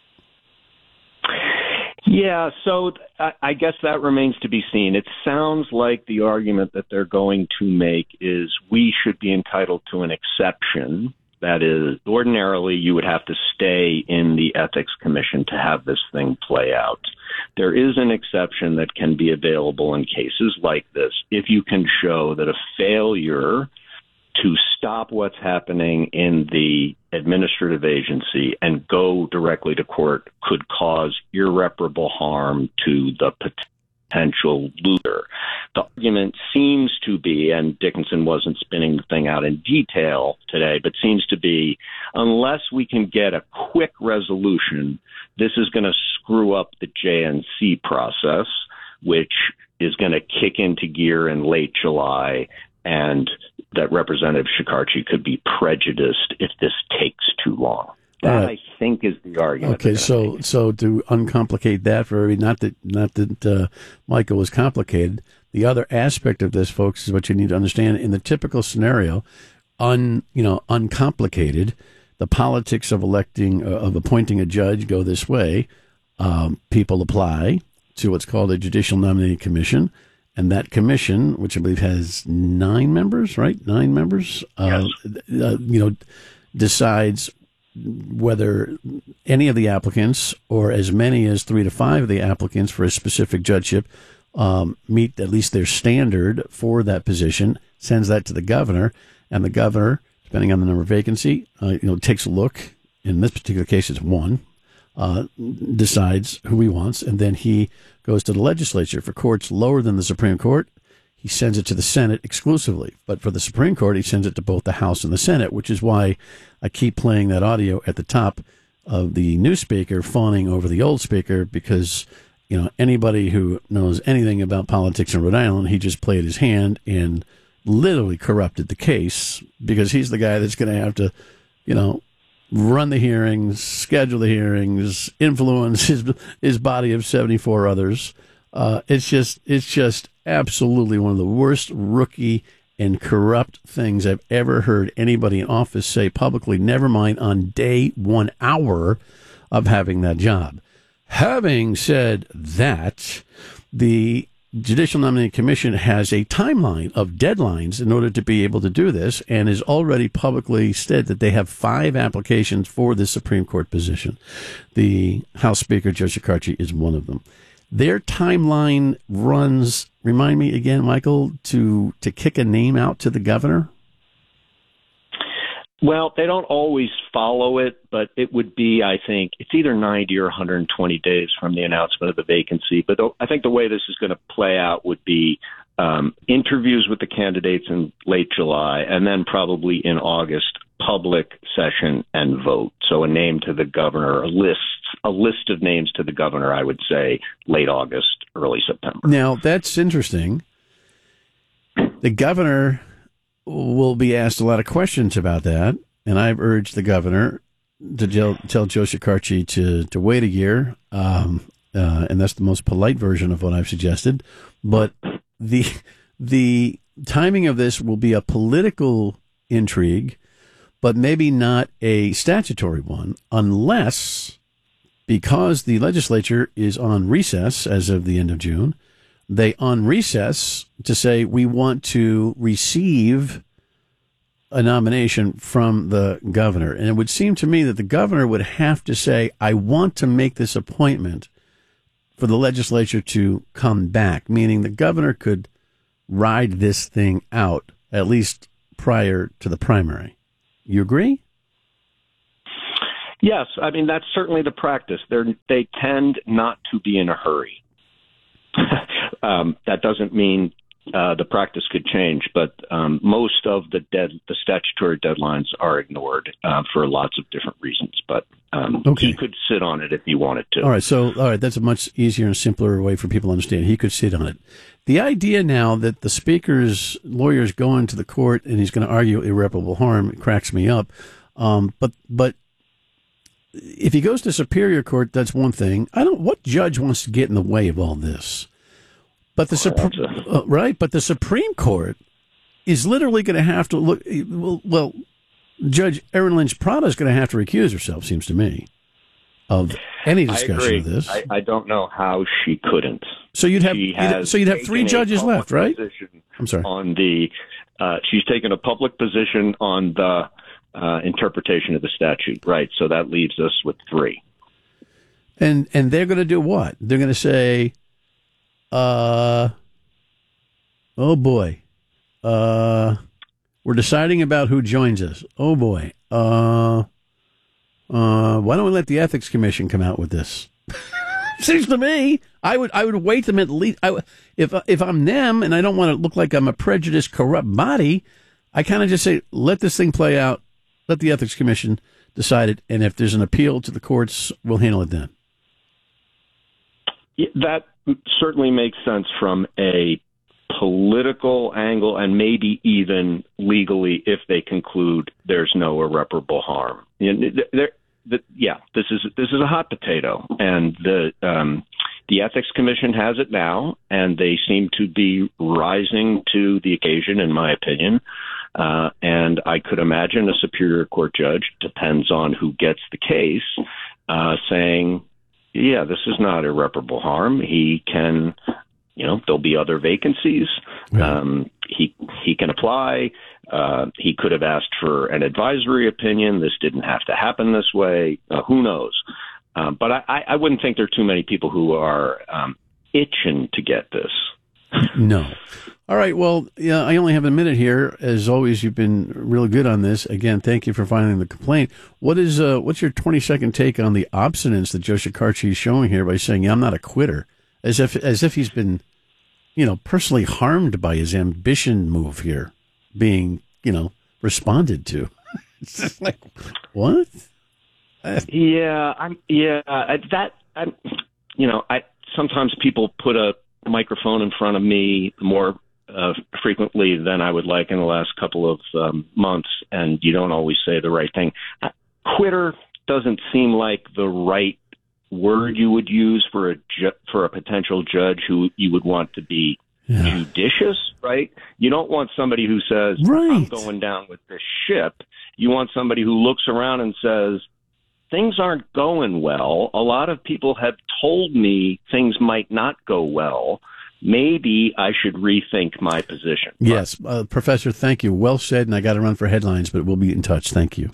Yeah, so I, I guess that remains to be seen. It sounds like the argument that they're going to make is we should be entitled to an exception. That is, ordinarily you would have to stay in the Ethics Commission to have this thing play out. There is an exception that can be available in cases like this if you can show that a failure to stop what's happening in the administrative agency and go directly to court could cause irreparable harm to the potential loser. The argument seems to be, and Dickinson wasn't spinning the thing out in detail today, but seems to be, unless we can get a quick resolution, this is going to screw up the J N C process, which is going to kick into gear in late July, and that Representative Shekarchi could be prejudiced if this takes too long. That, right. I think, is the argument. Okay, so make. so to uncomplicate that for every, not that not that uh, Michael was complicated. The other aspect of this, folks, is what you need to understand. In the typical scenario, un you know uncomplicated, the politics of electing uh, of appointing a judge go this way. Um, people apply to what's called a Judicial Nominating Commission. And that commission, which I believe has nine members, right? Nine members, uh, yes. uh, you know, decides whether any of the applicants or as many as three to five of the applicants for a specific judgeship um, meet at least their standard for that position, sends that to the governor, and the governor, depending on the number of vacancy, uh, you know, takes a look. In this particular case, it's one. Uh, decides who he wants, and then he goes to the legislature. For courts lower than the Supreme Court, he sends it to the Senate exclusively. But for the Supreme Court, he sends it to both the House and the Senate, which is why I keep playing that audio at the top of the new speaker fawning over the old speaker, because, you know, anybody who knows anything about politics in Rhode Island, he just played his hand and literally corrupted the case, because he's the guy that's going to have to, you know, run the hearings, schedule the hearings, influence his his body of seventy-four others. Uh, it's just it's just absolutely one of the worst rookie and corrupt things I've ever heard anybody in office say publicly, never mind on day one hour of having that job. Having said that, the Judicial Nominating Commission has a timeline of deadlines in order to be able to do this, and has already publicly said that they have five applications for the Supreme Court position. The House Speaker, Joe Shekarchi, is one of them. Their timeline runs, remind me again, Michael, to, to kick a name out to the governor? Well, they don't always follow it, but it would be, I think, it's either ninety or one hundred twenty days from the announcement of the vacancy. But I think the way this is going to play out would be um, interviews with the candidates in late July, and then probably in August, public session and vote. So a name to the governor, a list, a list of names to the governor, I would say, late August, early September. Now, that's interesting. The governor will be asked a lot of questions about that, and I've urged the governor to tell, tell Joe Shekarchi to, to wait a year, um, uh, and that's the most polite version of what I've suggested. But the the timing of this will be a political intrigue, but maybe not a statutory one, unless, because the legislature is on recess as of the end of June, they on recess to say we want to receive a nomination from the governor. And it would seem to me that the governor would have to say, I want to make this appointment for the legislature to come back, meaning the governor could ride this thing out, at least prior to the primary. You agree? Yes. I mean, that's certainly the practice. They're, they tend not to be in a hurry. um, that doesn't mean Uh, the practice could change, but um, most of the dead, the statutory deadlines are ignored uh, for lots of different reasons. But um, okay. he could sit on it if he wanted to. All right, so all right, that's a much easier and simpler way for people to understand. He could sit on it. The idea now that the speaker's lawyer is going to the court and he's going to argue irreparable harm cracks me up. Um, but but if he goes to Superior Court, that's one thing. I don't. What judge wants to get in the way of all this? But the Supre- uh, right, but the Supreme Court is literally going to have to look. Well, well, Judge Erin Lynch Prata is going to have to recuse herself. Seems to me of any discussion of this. I, I don't know how she couldn't. So you'd have you'd, so you'd have three judges left, right? I'm sorry. On the uh, she's taken a public position on the uh, interpretation of the statute, right? So that leaves us with three. And and they're going to do what? They're going to say. Uh, oh boy. Uh, we're deciding about who joins us. Oh boy. Uh, uh, why don't we let the Ethics Commission come out with this? Seems to me, I would, I would wait them at least. I, if, if I'm them and I don't want to look like I'm a prejudiced, corrupt body, I kind of just say, let this thing play out. Let the Ethics Commission decide it. And if there's an appeal to the courts, we'll handle it then. Yeah, that certainly makes sense from a political angle and maybe even legally if they conclude there's no irreparable harm. They're, the, yeah, this is this is a hot potato, and the um, the Ethics Commission has it now, and they seem to be rising to the occasion, in my opinion. Uh, and I could imagine a Superior Court judge, depends on who gets the case, uh, saying, yeah, this is not irreparable harm. He can, you know, there'll be other vacancies. Um, he he can apply. Uh, he could have asked for an advisory opinion. This didn't have to happen this way. Uh, who knows? Um, but I, I wouldn't think there are too many people who are um, itching to get this. No. All right. Well, yeah, I only have a minute here. As always, you've been really good on this. Again, thank you for filing the complaint. What is uh, what's your twenty second take on the obstinance that Joe Shekarchi is showing here by saying, yeah, I'm not a quitter, as if as if he's been, you know, personally harmed by his ambition move here being, you know, responded to. It's just like, what? Yeah, I'm. Yeah, I, that. I'm. You know, I sometimes people put a microphone in front of me more uh, frequently than I would like in the last couple of um, months, and you don't always say the right thing. Uh, quitter doesn't seem like the right word you would use for a ju- for a potential judge who you would want to be yeah. judicious, right? You don't want somebody who says, right. I'm going down with this ship. You want somebody who looks around and says, things aren't going well. A lot of people have told me things might not go well. Maybe I should rethink my position. Yes, uh, Professor, thank you. Well said, and I got to run for headlines, but we'll be in touch. Thank you.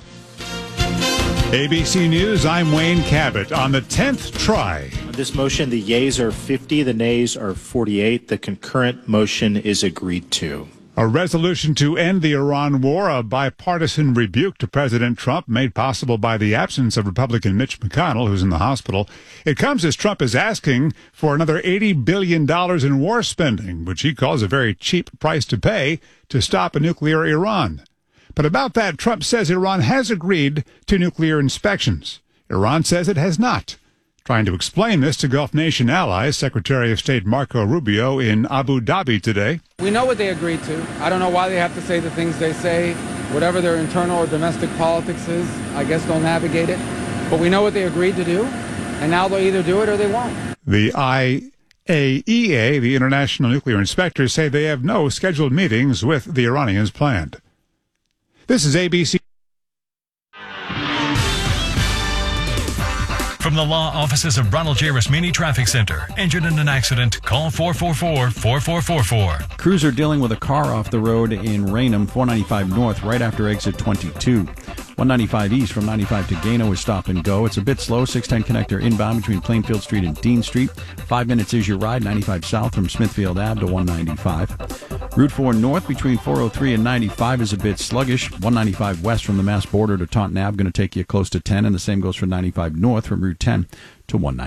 A B C News, I'm Wayne Cabot. On the tenth try. On this motion, the yeas are fifty, the nays are forty-eight. The concurrent motion is agreed to. A resolution to end the Iran war, a bipartisan rebuke to President Trump made possible by the absence of Republican Mitch McConnell, who's in the hospital. It comes as Trump is asking for another eighty billion dollars in war spending, which he calls a very cheap price to pay to stop a nuclear Iran. But about that, Trump says Iran has agreed to nuclear inspections. Iran says it has not. Trying to explain this to Gulf nation allies, Secretary of State Marco Rubio in Abu Dhabi today. We know what they agreed to. I don't know why they have to say the things they say. Whatever their internal or domestic politics is, I guess they'll navigate it. But we know what they agreed to do, and now they'll either do it or they won't. The I A E A, the International Nuclear Inspectors, say they have no scheduled meetings with the Iranians planned. This is A B C. From the law offices of Ronald J. Rasmini Traffic Center. Injured in an accident? Call four four four, four four four four. Crews are dealing with a car off the road in Raynham, four ninety-five north, right after exit twenty-two. one ninety-five east from ninety-five to Gano is stop and go. It's a bit slow. six ten connector inbound between Plainfield Street and Dean Street. Five minutes is your ride. ninety-five south from Smithfield Ave to one ninety-five. Route four north between four oh three and ninety-five is a bit sluggish. one ninety-five west from the Mass border to Taunton Ave going to take you close to ten, and the same goes for ninety-five north from Route ten to one ninety.